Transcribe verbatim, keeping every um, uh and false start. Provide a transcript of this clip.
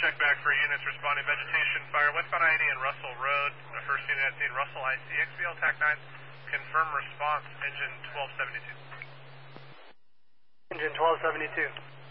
Check back for units responding. Vegetation fire westbound I eighty and Russell Road. The first unit at scene, Russell I C X B L, TAC nine. Confirm response, engine twelve seventy-two. Engine twelve seventy-two.